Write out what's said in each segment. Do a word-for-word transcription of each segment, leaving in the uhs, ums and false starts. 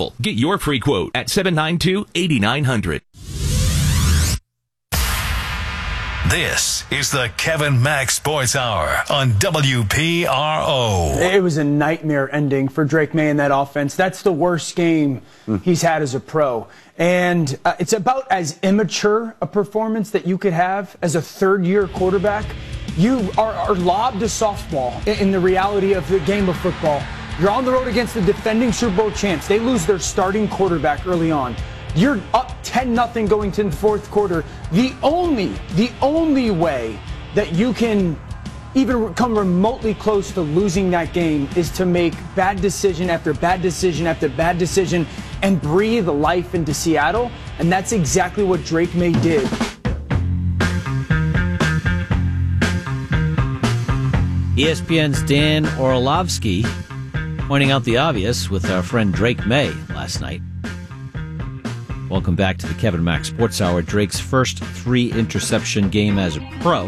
helpful. Get your free quote at seven nine two, eight nine zero zero. This is the Kevin Mack Sports Hour on W P R O. It was a nightmare ending for Drake May in that offense. That's the worst game mm. he's had as a pro. And uh, it's about as immature a performance that you could have as a third-year quarterback. You are, are lobbed a softball in, in the reality of the game of football. You're on the road against the defending Super Bowl champs. They lose their starting quarterback early on. You're up ten nothing going to the fourth quarter. The only, the only way that you can even come remotely close to losing that game is to make bad decision after bad decision after bad decision and breathe life into Seattle. And that's exactly what Drake May did. E S P N's Dan Orlovsky pointing out the obvious with our friend Drake May last night. Welcome back to the Kevin Mack Sports Hour. Drake's first three-interception game as a pro.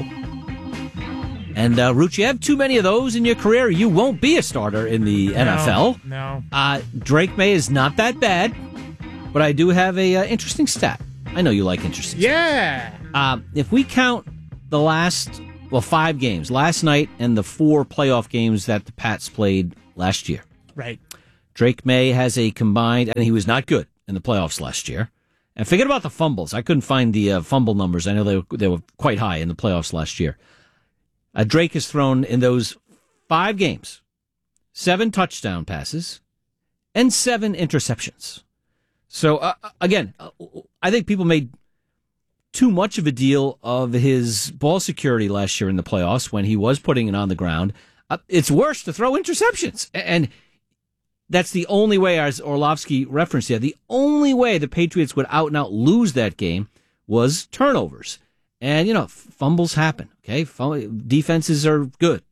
And, uh, Root, you have too many of those in your career, you won't be a starter in the no, N F L. No. Uh, Drake May is not that bad, but I do have a uh, interesting stat. I know you like interesting yeah. stats. Yeah. Uh, if we count the last, well, five games, last night and the four playoff games that the Pats played last year. Right. Drake May has a combined, and he was not good in the playoffs last year. And forget about the fumbles. I couldn't find the uh, fumble numbers. I know they were, they were quite high in the playoffs last year. Uh, Drake has thrown in those five games seven touchdown passes and seven interceptions. So, uh, again, uh, I think people made too much of a deal of his ball security last year in the playoffs when he was putting it on the ground. Uh, it's worse to throw interceptions. And that's the only way, as Orlovsky referenced here, the only way the Patriots would out and out lose that game was turnovers. And, you know, fumbles happen, okay? Defenses are good.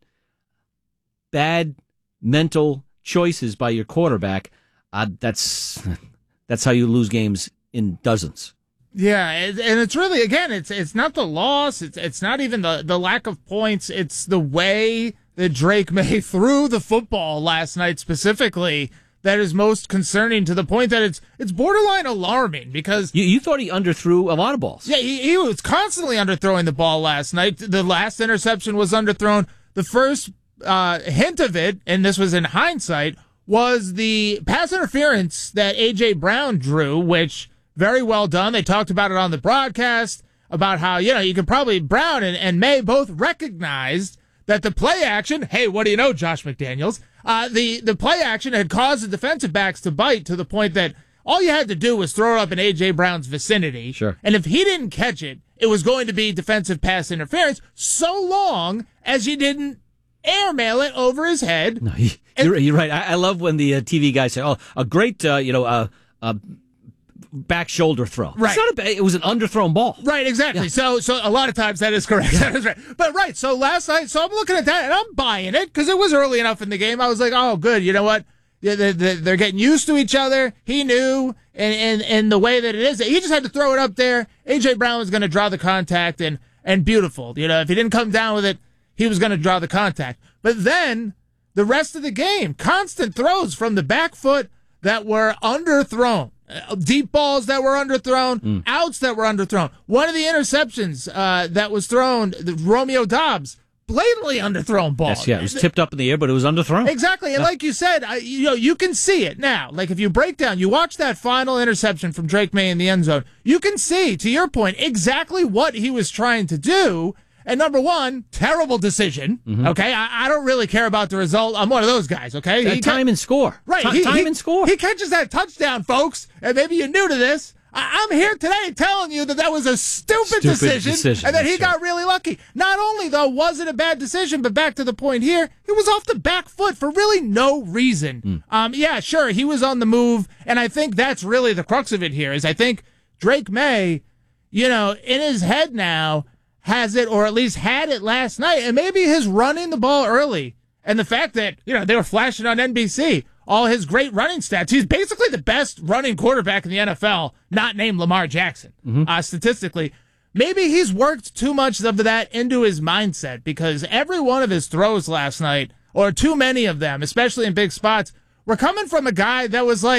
Bad mental choices by your quarterback, uh, that's that's how you lose games in dozens. Yeah, and it's really, again, it's it's not the loss, it's it's not even the, the lack of points, it's the way that Drake May threw the football last night specifically that is most concerning, to the point that it's it's borderline alarming, because you, you thought he underthrew a lot of balls. Yeah, he, he was constantly underthrowing the ball last night. The last interception was underthrown. The first uh, hint of it, and this was in hindsight, was the pass interference that A J. Brown drew, which very well done. They talked about it on the broadcast, about how, you know, you could probably, Brown and, and May both recognized that the play action, hey, what do you know, Josh McDaniels? Uh, the, the play action had caused the defensive backs to bite, to the point that all you had to do was throw it up in A J. Brown's vicinity. Sure. And if he didn't catch it, it was going to be defensive pass interference, so long as you didn't airmail it over his head. No, he, you're, you're right. I, I love when the uh, T V guys say, oh, a great, uh, you know, uh, uh, back shoulder throw. Right. It's not a ba- it was an underthrown ball. Right, exactly. Yeah. So so a lot of times that is correct. Yeah. That is right. But right, so last night, so I'm looking at that and I'm buying it because it was early enough in the game. I was like, oh, good. You know what? They're, they're getting used to each other. He knew, and, and, and the way that it is, he just had to throw it up there. A J. Brown was going to draw the contact, and, and beautiful. You know, if he didn't come down with it, he was going to draw the contact. But then the rest of the game, constant throws from the back foot that were underthrown. Deep balls that were underthrown, mm. outs that were underthrown. One of the interceptions uh, that was thrown, the Romeo Doubs, blatantly underthrown ball. Yes, yeah, it was tipped up in the air, but it was underthrown. Exactly, and yeah. like you said, I, you know, you can see it now. Like if you break down, you watch that final interception from Drake May in the end zone, you can see, to your point, exactly what he was trying to do. And number one, terrible decision. Mm-hmm. Okay, I, I don't really care about the result. I'm one of those guys. Okay, he time ca- and score. Right, T- he, time he, and score. He catches that touchdown, folks. And maybe you're new to this. I, I'm here today telling you that that was a stupid, stupid decision, decision, and that he right. got really lucky. Not only though was it a bad decision, but back to the point here, he was off the back foot for really no reason. Mm. Um, yeah, sure, he was on the move, and I think that's really the crux of it here. Is I think Drake May, you know, in his head now, has it, or at least had it last night, and maybe his running the ball early, and the fact that, you know, they were flashing on N B C all his great running stats. He's basically the best running quarterback in the N F L, not named Lamar Jackson, mm-hmm. uh, statistically. Maybe he's worked too much of that into his mindset, because every one of his throws last night, or too many of them, especially in big spots, were coming from a guy that was like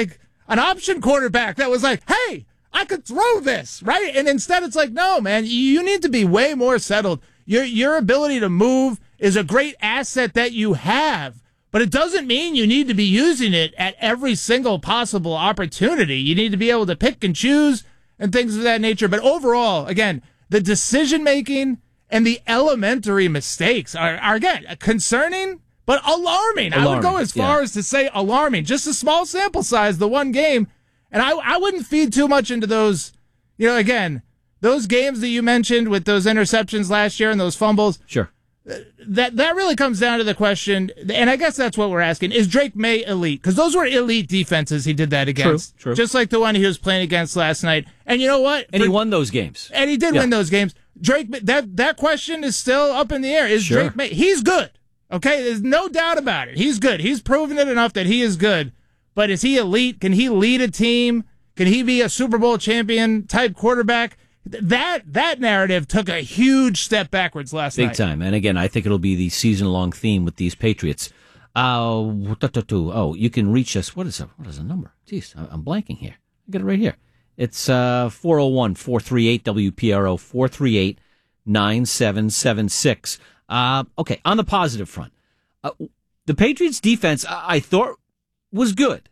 an option quarterback that was like, hey, I could throw this, right? And instead it's like, no, man, you need to be way more settled. Your your ability to move is a great asset that you have, but it doesn't mean you need to be using it at every single possible opportunity. You need to be able to pick and choose and things of that nature. But overall, again, the decision-making and the elementary mistakes are, are again, concerning, but alarming. alarming. I would go as far yeah. as to say alarming. Just a small sample size, the one game. And I, I wouldn't feed too much into those, you know, again, those games that you mentioned with those interceptions last year and those fumbles. Sure. That that really comes down to the question, and I guess that's what we're asking, is Drake May elite? Because those were elite defenses he did that against. True, true. Just like the one he was playing against last night. And you know what? And For, he won those games. And he did yeah. win those games. Drake, that, that question is still up in the air. Is sure. Drake May, he's good. Okay? There's no doubt about it. He's good. He's proven it enough that he is good. But is he elite? Can he lead a team? Can he be a Super Bowl champion type quarterback? That that narrative took a huge step backwards last Big night. time. And again, I think it'll be the season-long theme with these Patriots. Uh, oh, you can reach us. What is it? What is the number? Jeez, I'm blanking here. I got it right here. It's uh, four oh one, four three eight, W P R O, four three eight, nine seven seven six. Uh, okay, on the positive front, uh, the Patriots' defense, I, I thought, was good.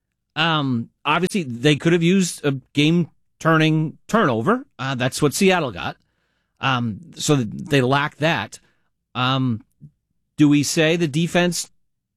Um, obviously, they could have used a game-turning turnover. Uh, that's what Seattle got. Um, so they lack that. Um, do we say the defense,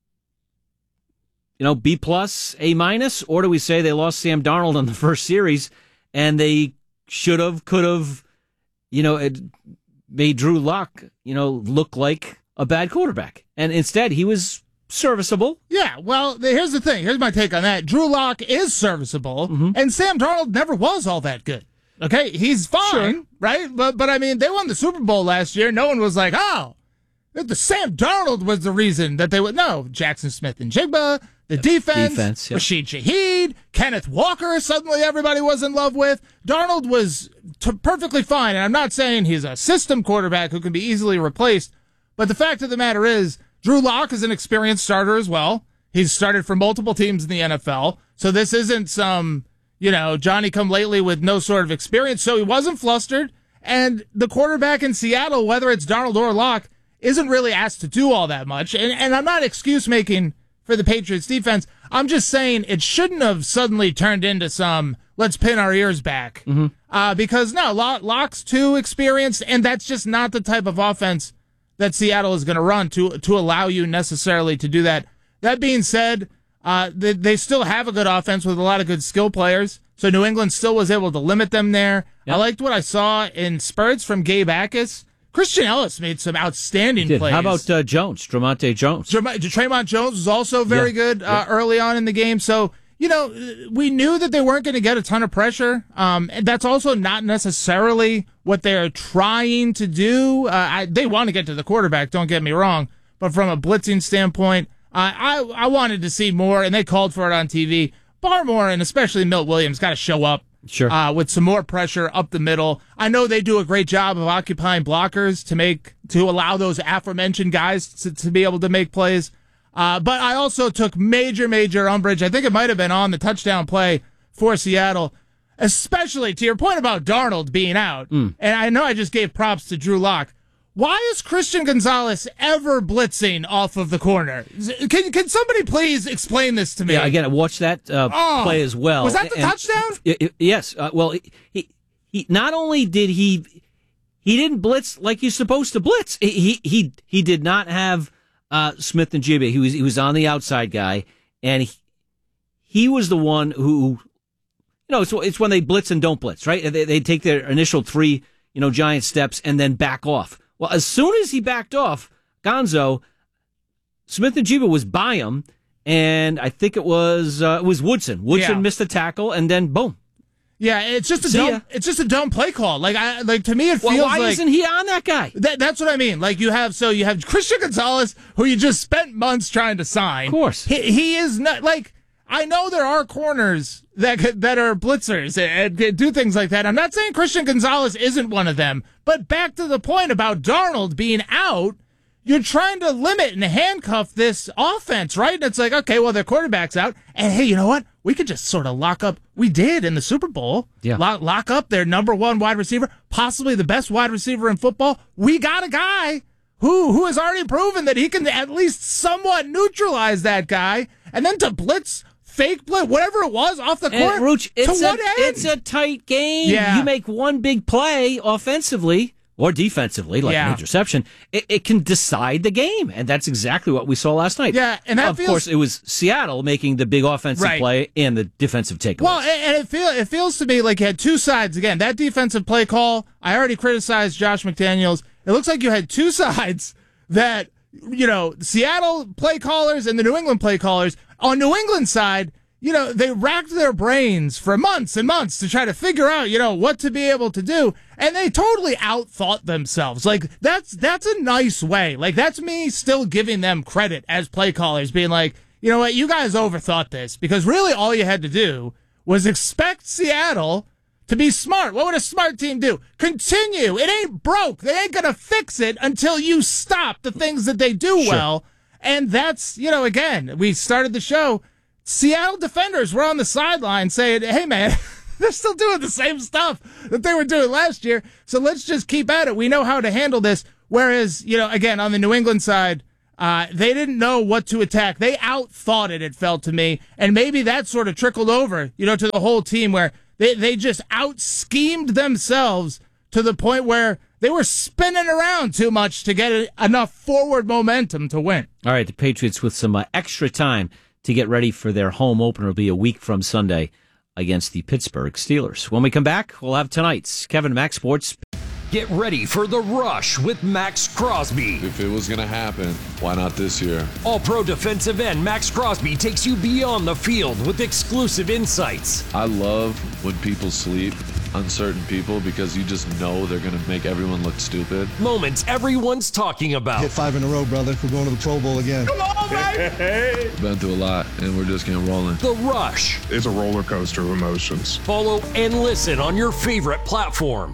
you know, B plus, A minus, or do we say they lost Sam Darnold in the first series and they should have, could have, you know, it made Drew Lock, you know, look like a bad quarterback, and instead he was serviceable. Yeah, well, here's the thing. Here's my take on that. Drew Lock is serviceable, mm-hmm. and Sam Darnold never was all that good. Okay, he's fine, sure. right? But but I mean, they won the Super Bowl last year. No one was like, oh, the Sam Darnold was the reason that they would. No, Jackson Smith and Jigba, the defense, defense yeah. Rashid Shaheed, Kenneth Walker, suddenly everybody was in love with. Darnold was t- perfectly fine, and I'm not saying he's a system quarterback who can be easily replaced, but the fact of the matter is, Drew Lock is an experienced starter as well. He's started for multiple teams in the N F L, so this isn't some, you know, Johnny-come-lately with no sort of experience, so he wasn't flustered, and the quarterback in Seattle, whether it's Darnold or Lock, isn't really asked to do all that much, and, and I'm not excuse-making for the Patriots defense. I'm just saying it shouldn't have suddenly turned into some, let's pin our ears back, mm-hmm. uh, because, no, Lock, Lock's too experienced, and that's just not the type of offense that Seattle is going to run to to allow you necessarily to do that. That being said, uh, they, they still have a good offense with a lot of good skill players, so New England still was able to limit them there. Yep. I liked what I saw in spurts from Gabe Akis. Christian Ellis made some outstanding plays. How about uh, Jones, Tremonte Jones? Tremont Jones was also very yeah. good uh, yeah. early on in the game, so you know, we knew that they weren't going to get a ton of pressure. Um, and that's also not necessarily what they're trying to do. Uh, I, they want to get to the quarterback, don't get me wrong. But from a blitzing standpoint, uh, I, I wanted to see more, and they called for it on T V. Barmore and especially Milt Williams got to show up sure. uh, with some more pressure up the middle. I know they do a great job of occupying blockers to make to allow those aforementioned guys to, to be able to make plays. Uh, but I also took major, major umbrage. I think it might have been on the touchdown play for Seattle, especially to your point about Darnold being out. Mm. And I know I just gave props to Drew Lock. Why is Christian Gonzalez ever blitzing off of the corner? Can can somebody please explain this to me? Yeah, again, I watched that uh, oh, play as well. Was that the and, touchdown? It, it, yes. Uh, well, he he not only did he he didn't blitz like you're supposed to blitz. He he he did not have. Uh, Smith and Jigba, he was he was on the outside guy, and he, he was the one who, you know, it's it's when they blitz and don't blitz, right? They they take their initial three, you know, giant steps and then back off. Well, as soon as he backed off, Gonzo, Smith and Jigba was by him, and I think it was uh, it was Woodson. Woodson yeah. missed the tackle, and then boom. Yeah, it's just a dumb, it's just a dumb play call. Like I like to me it feels well, why like isn't he on that guy? That, that's what I mean. Like you have so you have Christian Gonzalez who you just spent months trying to sign. Of course. He, he is not like I know there are corners that that are blitzers and, and do things like that. I'm not saying Christian Gonzalez isn't one of them, but back to the point about Darnold being out, you're trying to limit and handcuff this offense, right? And it's like, okay, well, their quarterback's out. And hey, you know what? We could just sort of lock up. We did in the Super Bowl. Yeah. Lock, lock up their number one wide receiver, possibly the best wide receiver in football. We got a guy who who has already proven that he can at least somewhat neutralize that guy. And then to blitz, fake blitz, whatever it was, off the court. And, Rooch, it's to a, what end? It's a tight game. Yeah. You make one big play offensively or defensively, like yeah. an interception, it, it can decide the game. And that's exactly what we saw last night. Yeah, and that Of feels, course, it was Seattle making the big offensive right. play and the defensive takeaways. Well, and, and it, feel, it feels to me like you had two sides. Again, that defensive play call, I already criticized Josh McDaniels. It looks like you had two sides that, you know, Seattle play callers and the New England play callers. On New England's side, you know, they racked their brains for months and months to try to figure out, you know, what to be able to do. And they totally outthought themselves. Like, that's, that's a nice way. Like, that's me still giving them credit as play callers, being like, you know what, you guys overthought this, because really all you had to do was expect Seattle to be smart. What would a smart team do? Continue. It ain't broke. They ain't going to fix it until you stop the things that they do Sure. well. And that's, you know, again, we started the show. Seattle defenders were on the sideline saying, hey, man, they're still doing the same stuff that they were doing last year. So let's just keep at it. We know how to handle this. Whereas, you know, again, on the New England side, uh, they didn't know what to attack. They outthought it, it felt to me. And maybe that sort of trickled over, you know, to the whole team where they, they just out-schemed themselves to the point where they were spinning around too much to get enough forward momentum to win. All right, the Patriots with some uh, extra time to get ready for their home opener. Will be a week from Sunday against the Pittsburgh Steelers. When we come back, we'll have tonight's Kevin Max Sports. Get ready for The Rush with Max Crosby. If it was going to happen, why not this year? All-pro defensive end Max Crosby takes you beyond the field with exclusive insights. I love when people sleep on certain people because you just know they're going to make everyone look stupid. Moments everyone's talking about. Hit five in a row, brother. We're going to the Pro Bowl again. Come on, baby! Been through a lot, and we're just getting rolling. The Rush. It's a roller coaster of emotions. Follow and listen on your favorite platform.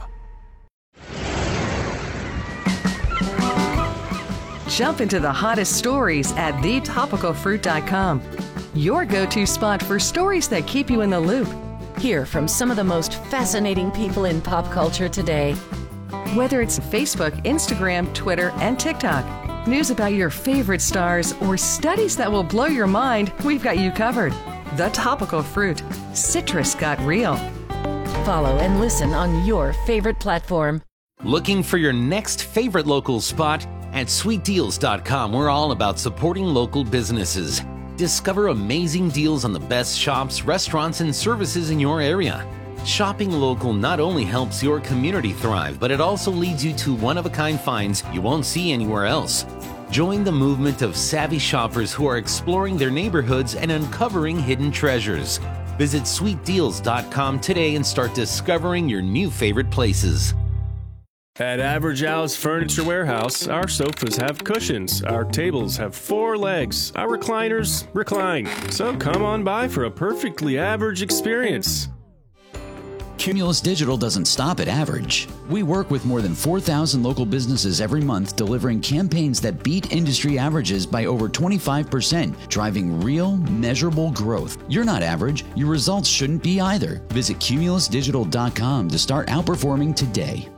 Jump into the hottest stories at the topical fruit dot com. Your go-to spot for stories that keep you in the loop. Hear from some of the most fascinating people in pop culture today. Whether it's Facebook, Instagram, Twitter, and TikTok, news about your favorite stars, or studies that will blow your mind, we've got you covered. The Topical Fruit. Citrus got real. Follow and listen on your favorite platform. Looking for your next favorite local spot? At sweet deals dot com, we're all about supporting local businesses. Discover amazing deals on the best shops, restaurants, and services in your area. Shopping local not only helps your community thrive, but it also leads you to one-of-a-kind finds you won't see anywhere else. Join the movement of savvy shoppers who are exploring their neighborhoods and uncovering hidden treasures. Visit sweet deals dot com today and start discovering your new favorite places. At Average Al's Furniture Warehouse, our sofas have cushions, our tables have four legs, our recliners recline. So come on by for a perfectly average experience. Cumulus Digital doesn't stop at average. We work with more than four thousand local businesses every month, delivering campaigns that beat industry averages by over twenty-five percent, driving real, measurable growth. You're not average. Your results shouldn't be either. Visit cumulus digital dot com to start outperforming today.